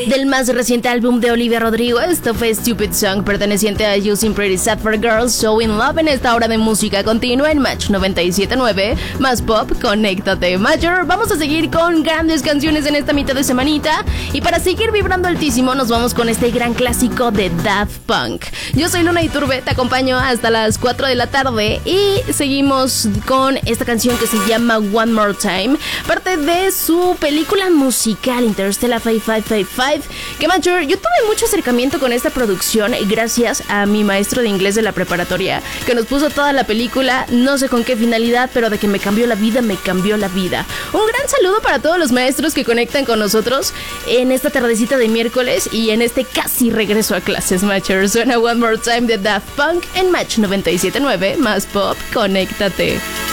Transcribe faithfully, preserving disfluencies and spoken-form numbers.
Del más reciente álbum de Olivia Rodrigo, esto fue Stupid Song, perteneciente a You Seem Pretty Sad for Girls, So In Love, en esta hora de música continua en Match noventa y siete punto nueve, más pop, conéctate. Major, vamos a seguir con grandes canciones en esta mitad de semanita, y para seguir vibrando altísimo nos vamos con este gran clásico de Daft Punk. Yo soy Luna Iturbe, te acompaño hasta las cuatro de la tarde y seguimos con esta canción que se llama One More Time, parte de su película musical Interstellar cinco cinco cinco cinco, que Major, yo tuve mucho acercamiento con esta producción gracias a mi maestro de inglés de la preparatoria, que nos puso toda la película, no sé con qué finalidad, pero de que me cambió la vida, me cambió la vida. Un gran saludo para todos los maestros que conectan con nosotros en esta tardecita de miércoles y en este casi regreso a clases. Major, suena One More Time de Daft Punk en Match noventa y siete punto nueve, más pop, conéctate.